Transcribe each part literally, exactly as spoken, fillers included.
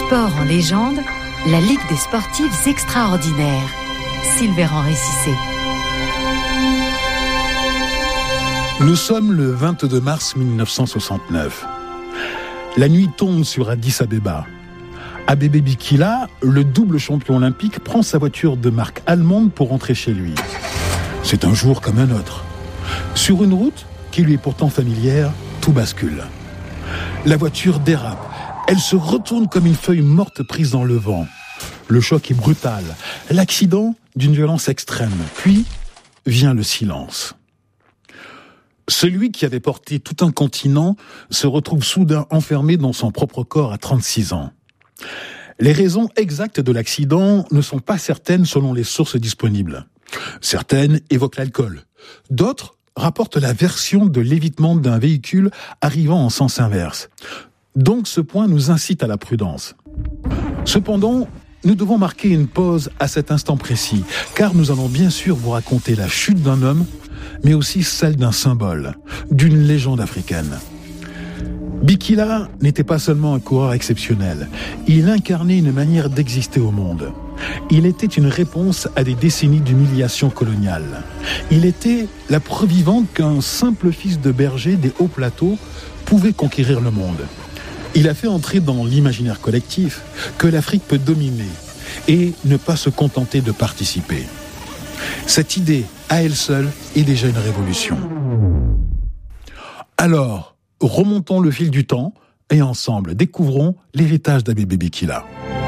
Sport en légende, la Ligue des sportives extraordinaires. Silver-Henri Cissé. Nous sommes le vingt-deux mars mille neuf cent soixante-neuf. La nuit tombe sur Addis Abeba. Abebe Bikila, le double champion olympique, prend sa voiture de marque allemande pour rentrer chez lui. C'est un jour comme un autre. Sur une route qui lui est pourtant familière, tout bascule. La voiture dérape. Elle se retourne comme une feuille morte prise dans le vent. Le choc est brutal. L'accident d'une violence extrême. Puis vient le silence. Celui qui avait porté tout un continent se retrouve soudain enfermé dans son propre corps à trente-six ans. Les raisons exactes de l'accident ne sont pas certaines selon les sources disponibles. Certaines évoquent l'alcool. D'autres rapportent la version de l'évitement d'un véhicule arrivant en sens inverse. Donc ce point nous incite à la prudence. Cependant, nous devons marquer une pause à cet instant précis, car nous allons bien sûr vous raconter la chute d'un homme, mais aussi celle d'un symbole, d'une légende africaine. Bikila n'était pas seulement un coureur exceptionnel, il incarnait une manière d'exister au monde. Il était une réponse à des décennies d'humiliation coloniale. Il était la preuve vivante qu'un simple fils de berger des hauts plateaux pouvait conquérir le monde. Il a fait entrer dans l'imaginaire collectif que l'Afrique peut dominer et ne pas se contenter de participer. Cette idée, à elle seule, est déjà une révolution. Alors, remontons le fil du temps et ensemble découvrons l'héritage d'Abebe Bikila.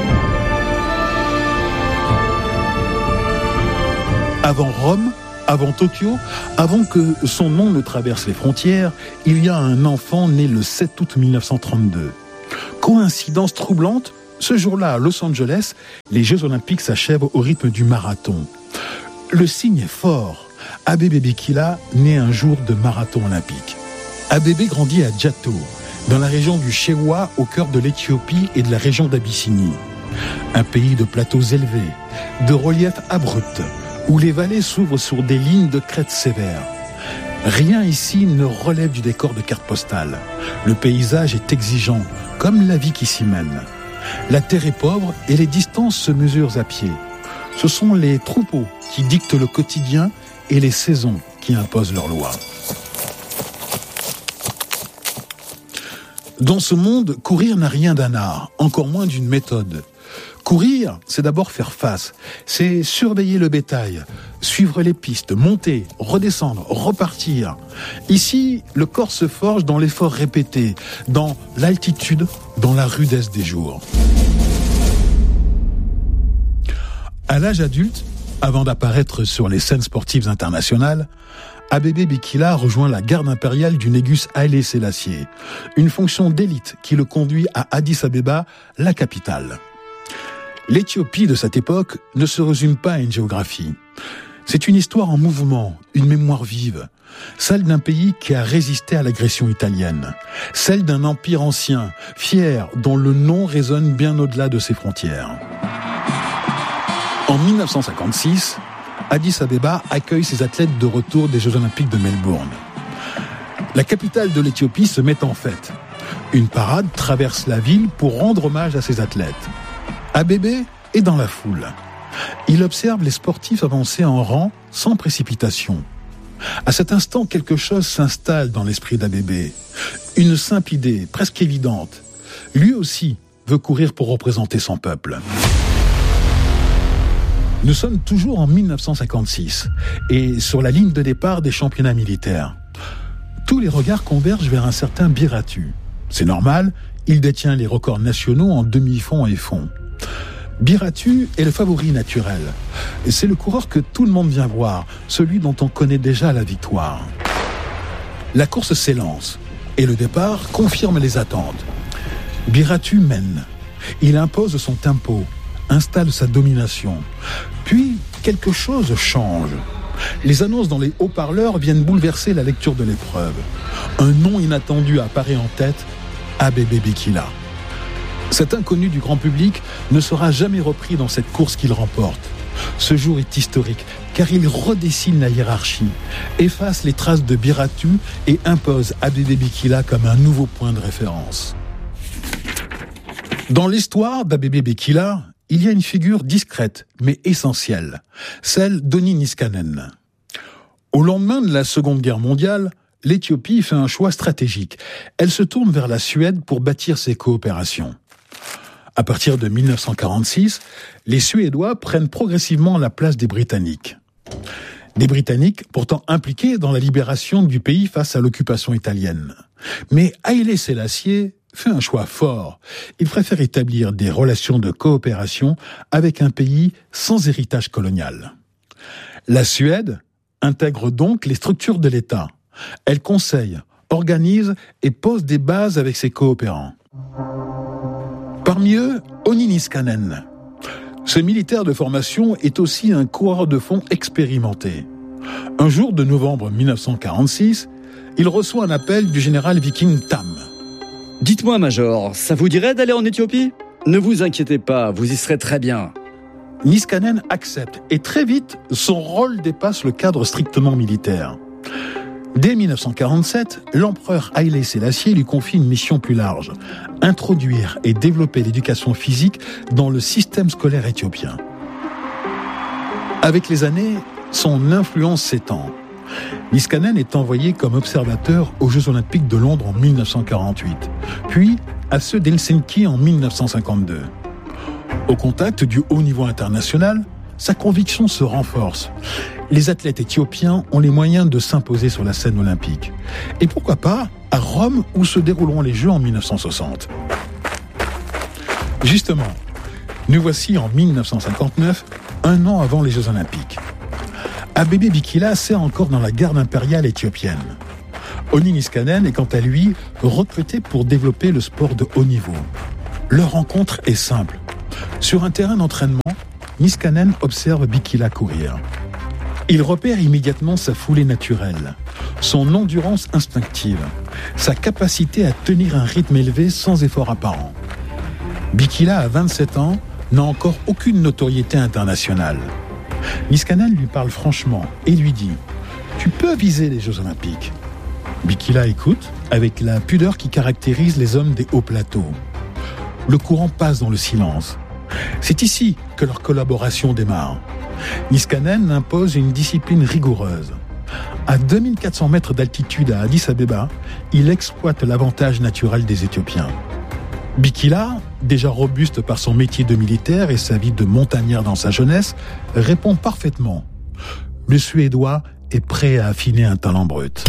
Avant Rome, avant Tokyo, avant que son nom ne traverse les frontières, il y a un enfant né le sept août mille neuf cent trente-deux. Coïncidence troublante, ce jour-là à Los Angeles, les Jeux Olympiques s'achèvent au rythme du marathon. Le signe est fort. Abebe Bikila naît un jour de marathon olympique. Abebe grandit à Djato, dans la région du Shewa, au cœur de l'Éthiopie et de la région d'Abyssinie. Un pays de plateaux élevés, de reliefs abrupts, où les vallées s'ouvrent sur des lignes de crêtes sévères. Rien ici ne relève du décor de carte postale. Le paysage est exigeant, comme la vie qui s'y mène. La terre est pauvre et les distances se mesurent à pied. Ce sont les troupeaux qui dictent le quotidien et les saisons qui imposent leurs lois. Dans ce monde, courir n'a rien d'un art, encore moins d'une méthode. Courir, c'est d'abord faire face, c'est surveiller le bétail, suivre les pistes, monter, redescendre, repartir. Ici, le corps se forge dans l'effort répété, dans l'altitude, dans la rudesse des jours. À l'âge adulte, avant d'apparaître sur les scènes sportives internationales, Abebe Bikila rejoint la garde impériale du Négus Haïlé Sélassié, une fonction d'élite qui le conduit à Addis Abeba, la capitale. L'Éthiopie de cette époque ne se résume pas à une géographie. C'est une histoire en mouvement, une mémoire vive, celle d'un pays qui a résisté à l'agression italienne, celle d'un empire ancien, fier, dont le nom résonne bien au-delà de ses frontières. En mille neuf cent cinquante-six, Addis Abeba accueille ses athlètes de retour des Jeux Olympiques de Melbourne. La capitale de l'Éthiopie se met en fête. Une parade traverse la ville pour rendre hommage à ses athlètes. Abebe est dans la foule. Il observe les sportifs avancer en rang sans précipitation. À cet instant, quelque chose s'installe dans l'esprit d'Abebe. Une simple idée, presque évidente. Lui aussi veut courir pour représenter son peuple. Nous sommes toujours en mille neuf cent cinquante-six et sur la ligne de départ des championnats militaires. Tous les regards convergent vers un certain Biratu. C'est normal, il détient les records nationaux en demi-fond et fond. Biratu est le favori naturel. Et c'est le coureur que tout le monde vient voir, celui dont on connaît déjà la victoire. La course s'élance et le départ confirme les attentes. Biratu mène. Il impose son tempo, installe sa domination. Puis, quelque chose change. Les annonces dans les haut-parleurs viennent bouleverser la lecture de l'épreuve. Un nom inattendu apparaît en tête, Abebe Bikila. Cet inconnu du grand public ne sera jamais repris dans cette course qu'il remporte. Ce jour est historique, car il redessine la hiérarchie, efface les traces de Biratu et impose Abebe Bikila comme un nouveau point de référence. Dans l'histoire d'Abebe Bikila, il y a une figure discrète, mais essentielle, celle d'Onni Niskanen. Au lendemain de la Seconde Guerre mondiale, l'Éthiopie fait un choix stratégique. Elle se tourne vers la Suède pour bâtir ses coopérations. À partir de mille neuf cent quarante-six, les Suédois prennent progressivement la place des Britanniques. Des Britanniques pourtant impliqués dans la libération du pays face à l'occupation italienne. Mais Haïlé Sélassié fait un choix fort. Il préfère établir des relations de coopération avec un pays sans héritage colonial. La Suède intègre donc les structures de l'État. Elle conseille, organise et pose des bases avec ses coopérants. Parmi eux, Onni Niskanen. Ce militaire de formation est aussi un coureur de fond expérimenté. Un jour de novembre mille neuf cent quarante-six, il reçoit un appel du général viking Tam. « Dites-moi, Major, ça vous dirait d'aller en Éthiopie ? Ne vous inquiétez pas, vous y serez très bien. » Niskanen accepte et très vite, son rôle dépasse le cadre strictement militaire. Dès mille neuf cent quarante-sept, l'empereur Haïlé Sélassié lui confie une mission plus large, introduire et développer l'éducation physique dans le système scolaire éthiopien. Avec les années, son influence s'étend. Niskanen est envoyé comme observateur aux Jeux Olympiques de Londres en mille neuf cent quarante-huit, puis à ceux d'Helsinki en mille neuf cent cinquante-deux. Au contact du haut niveau international, sa conviction se renforce. Les athlètes éthiopiens ont les moyens de s'imposer sur la scène olympique. Et pourquoi pas à Rome où se dérouleront les Jeux en mille neuf cent soixante. Justement, nous voici en mille neuf cent cinquante-neuf, un an avant les Jeux olympiques. Abebe Bikila sert encore dans la garde impériale éthiopienne. Onni Niskanen est quant à lui recruté pour développer le sport de haut niveau. Leur rencontre est simple. Sur un terrain d'entraînement, Niskanen observe Bikila courir. Il repère immédiatement sa foulée naturelle, son endurance instinctive, sa capacité à tenir un rythme élevé sans effort apparent. Bikila, à vingt-sept ans, n'a encore aucune notoriété internationale. Niskanen lui parle franchement et lui dit « Tu peux viser les Jeux Olympiques ». Bikila écoute avec la pudeur qui caractérise les hommes des hauts plateaux. Le courant passe dans le silence. C'est ici que leur collaboration démarre. Niskanen impose une discipline rigoureuse. À deux mille quatre cents mètres d'altitude à Addis Abeba, il exploite l'avantage naturel des Éthiopiens. Bikila, déjà robuste par son métier de militaire et sa vie de montagnard dans sa jeunesse, répond parfaitement. Le Suédois est prêt à affiner un talent brut.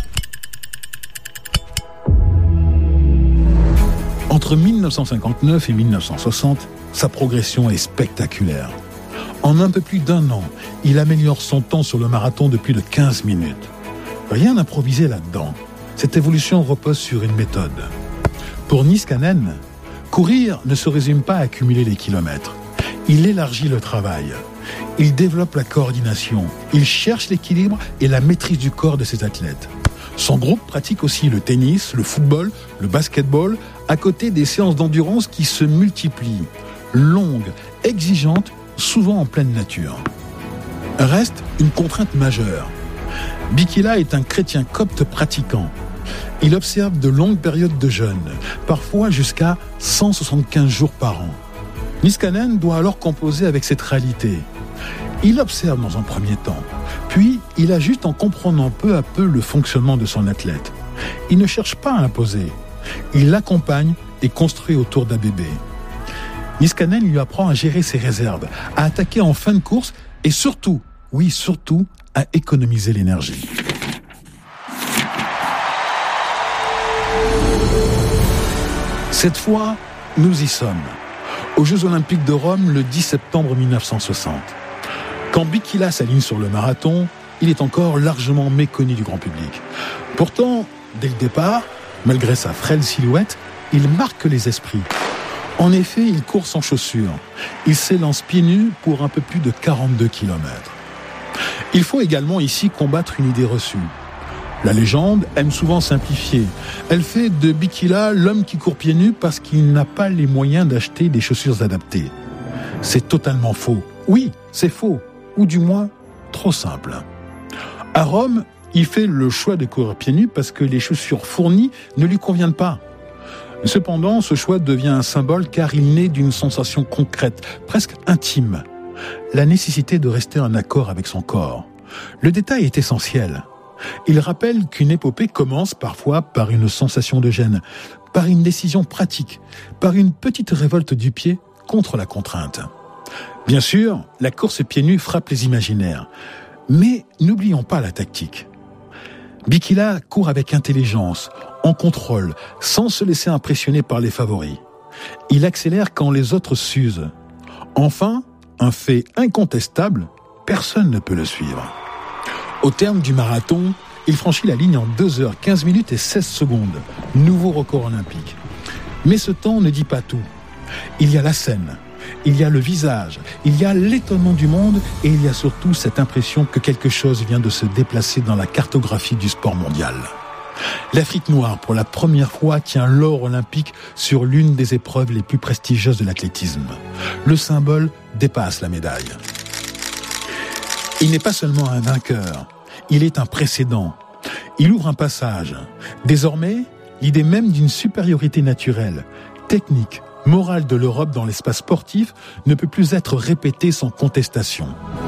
Entre mille neuf cent cinquante-neuf et mille neuf cent soixante, sa progression est spectaculaire. En un peu plus d'un an, il améliore son temps sur le marathon de plus de quinze minutes. Rien d'improvisé là-dedans. Cette évolution repose sur une méthode. Pour Niskanen, courir ne se résume pas à accumuler les kilomètres. Il élargit le travail. Il développe la coordination. Il cherche l'équilibre et la maîtrise du corps de ses athlètes. Son groupe pratique aussi le tennis, le football, le basketball, à côté des séances d'endurance qui se multiplient, longues, exigeantes, souvent en pleine nature. Reste une contrainte majeure. Bikila est un chrétien copte pratiquant. Il observe de longues périodes de jeûne, parfois jusqu'à cent soixante-quinze jours par an. Niskanen doit alors composer avec cette réalité. Il observe dans un premier temps, puis il ajuste en comprenant peu à peu le fonctionnement de son athlète. Il ne cherche pas à imposer. Il l'accompagne et construit autour d'Abebe. Niskanen lui apprend à gérer ses réserves, à attaquer en fin de course et surtout, oui surtout, à économiser l'énergie. Cette fois, nous y sommes, aux Jeux Olympiques de Rome le dix septembre mille neuf cent soixante. Quand Bikila s'aligne sur le marathon, il est encore largement méconnu du grand public. Pourtant, dès le départ, malgré sa frêle silhouette, il marque les esprits. En effet, il court sans chaussures. Il s'élance pieds nus pour un peu plus de quarante-deux kilomètres. Il faut également ici combattre une idée reçue. La légende aime souvent simplifier. Elle fait de Bikila l'homme qui court pieds nus parce qu'il n'a pas les moyens d'acheter des chaussures adaptées. C'est totalement faux. Oui, c'est faux. Ou du moins, trop simple. À Rome, il fait le choix de courir pieds nus parce que les chaussures fournies ne lui conviennent pas. Cependant, ce choix devient un symbole car il naît d'une sensation concrète, presque intime. La nécessité de rester en accord avec son corps. Le détail est essentiel. Il rappelle qu'une épopée commence parfois par une sensation de gêne, par une décision pratique, par une petite révolte du pied contre la contrainte. Bien sûr, la course pieds nus frappe les imaginaires. Mais n'oublions pas la tactique. Bikila court avec intelligence, en contrôle, sans se laisser impressionner par les favoris. Il accélère quand les autres s'usent. Enfin, un fait incontestable, personne ne peut le suivre. Au terme du marathon, il franchit la ligne en deux heures quinze minutes et seize secondes. Nouveau record olympique. Mais ce temps ne dit pas tout. Il y a la scène, il y a le visage, il y a l'étonnement du monde et il y a surtout cette impression que quelque chose vient de se déplacer dans la cartographie du sport mondial. L'Afrique noire, pour la première fois, tient l'or olympique sur l'une des épreuves les plus prestigieuses de l'athlétisme. Le symbole dépasse la médaille. Il n'est pas seulement un vainqueur, il est un précédent. Il ouvre un passage. Désormais, l'idée même d'une supériorité naturelle, technique, morale de l'Europe dans l'espace sportif ne peut plus être répétée sans contestation.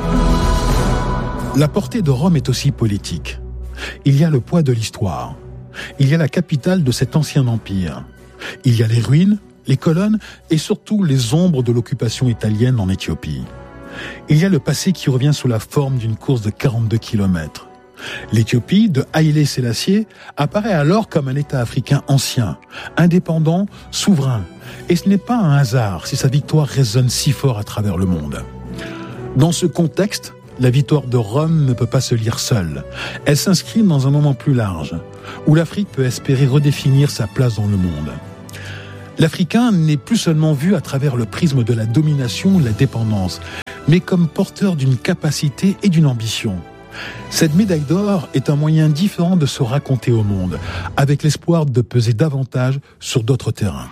La portée de Rome est aussi politique. Il y a le poids de l'histoire. Il y a la capitale de cet ancien empire. Il y a les ruines, les colonnes et surtout les ombres de l'occupation italienne en Éthiopie. Il y a le passé qui revient sous la forme d'une course de quarante-deux kilomètres. L'Éthiopie de Haïlé Sélassié apparaît alors comme un État africain ancien, indépendant, souverain. Et ce n'est pas un hasard si sa victoire résonne si fort à travers le monde. Dans ce contexte, la victoire de Rome ne peut pas se lire seule. Elle s'inscrit dans un moment plus large, où l'Afrique peut espérer redéfinir sa place dans le monde. L'Africain n'est plus seulement vu à travers le prisme de la domination ou de la dépendance, mais comme porteur d'une capacité et d'une ambition. Cette médaille d'or est un moyen différent de se raconter au monde, avec l'espoir de peser davantage sur d'autres terrains.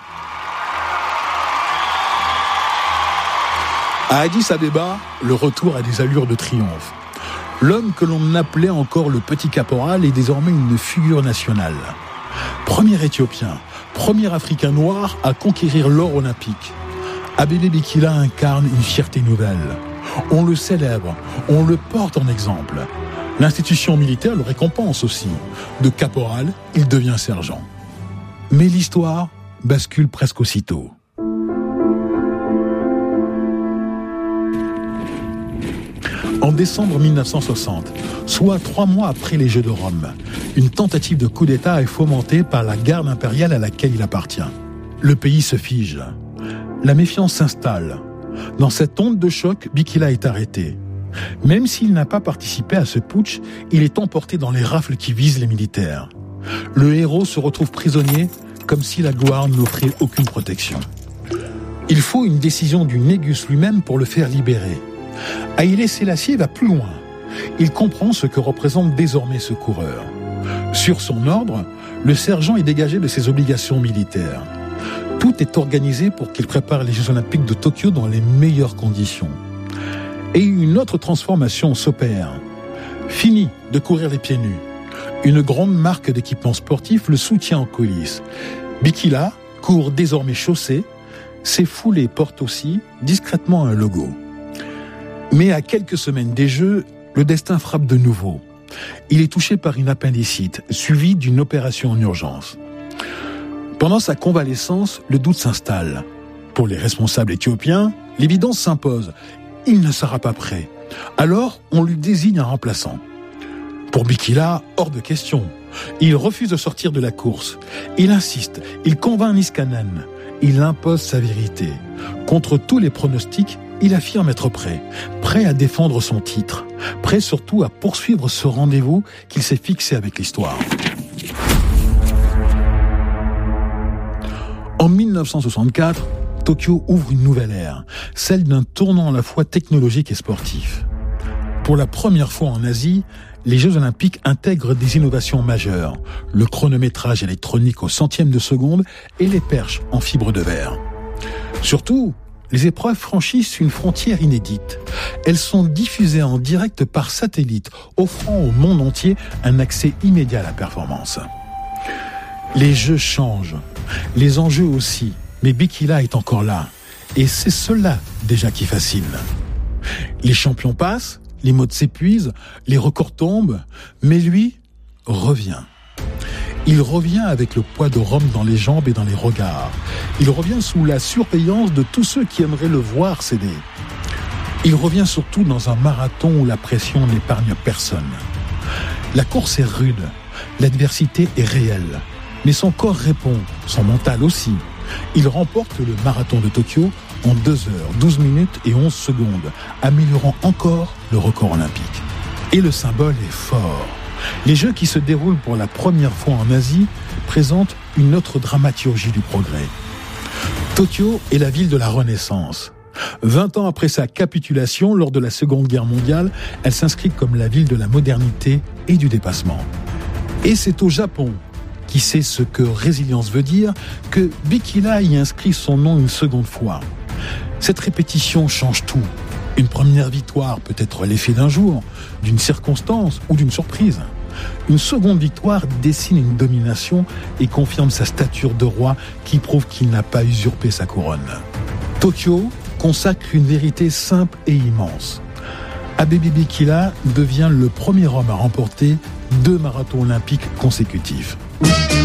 À Addis Abeba, le retour a des allures de triomphe. L'homme que l'on appelait encore le petit caporal est désormais une figure nationale. Premier Éthiopien, premier Africain noir à conquérir l'or olympique. Abebe Bikila incarne une fierté nouvelle. On le célèbre, on le porte en exemple. L'institution militaire le récompense aussi. De caporal, il devient sergent. Mais l'histoire bascule presque aussitôt. En décembre mille neuf cent soixante, soit trois mois après les Jeux de Rome, une tentative de coup d'État est fomentée par la garde impériale à laquelle il appartient. Le pays se fige. La méfiance s'installe. Dans cette onde de choc, Bikila est arrêté. Même s'il n'a pas participé à ce putsch, il est emporté dans les rafles qui visent les militaires. Le héros se retrouve prisonnier, comme si la gloire n'offrait aucune protection. Il faut une décision du Négus lui-même pour le faire libérer. Haïlé Sélassié va plus loin. Il comprend ce que représente désormais ce coureur. Sur son ordre, le sergent est dégagé de ses obligations militaires. Tout est organisé pour qu'il prépare les Jeux Olympiques de Tokyo dans les meilleures conditions. Et une autre transformation s'opère. Fini de courir les pieds nus. Une grande marque d'équipement sportif le soutient en coulisses. Bikila court désormais chaussé. Ses foulées portent aussi discrètement un logo. Mais à quelques semaines des Jeux, le destin frappe de nouveau. Il est touché par une appendicite, suivie d'une opération en urgence. Pendant sa convalescence, le doute s'installe. Pour les responsables éthiopiens, l'évidence s'impose. Il ne sera pas prêt. Alors, on lui désigne un remplaçant. Pour Bikila, hors de question. Il refuse de sortir de la course. Il insiste, il convainc Niskanen. Il impose sa vérité. Contre tous les pronostics, il affirme être prêt, prêt à défendre son titre, prêt surtout à poursuivre ce rendez-vous qu'il s'est fixé avec l'histoire. En mille neuf cent soixante-quatre, Tokyo ouvre une nouvelle ère, celle d'un tournant à la fois technologique et sportif. Pour la première fois en Asie, les Jeux Olympiques intègrent des innovations majeures, le chronométrage électronique au centième de seconde et les perches en fibre de verre. Surtout, les épreuves franchissent une frontière inédite. Elles sont diffusées en direct par satellite, offrant au monde entier un accès immédiat à la performance. Les Jeux changent, Les enjeux aussi, mais Bikila est encore là. Et c'est cela déjà qui fascine. Les champions passent, les modes s'épuisent, les records tombent, mais lui revient. Il revient avec le poids de Rome dans les jambes et dans les regards. Il revient sous la surveillance de tous ceux qui aimeraient le voir céder. Il revient surtout dans un marathon où la pression n'épargne personne. La course est rude, l'adversité est réelle, mais son corps répond, son mental aussi. Il remporte le marathon de Tokyo en deux heures, douze minutes et onze secondes, améliorant encore le record olympique. Et le symbole est fort. Les Jeux qui se déroulent pour la première fois en Asie présentent une autre dramaturgie du progrès. Tokyo est la ville de la Renaissance. Vingt ans après sa capitulation lors de la Seconde Guerre mondiale, elle s'inscrit comme la ville de la modernité et du dépassement. Et c'est au Japon, qui sait ce que résilience veut dire, que Bikila y inscrit son nom une seconde fois. Cette répétition change tout. Une première victoire peut être l'effet d'un jour, d'une circonstance ou d'une surprise. Une seconde victoire dessine une domination et confirme sa stature de roi qui prouve qu'il n'a pas usurpé sa couronne. Tokyo consacre une vérité simple et immense. Abebe Bikila devient le premier homme à remporter deux marathons olympiques consécutifs.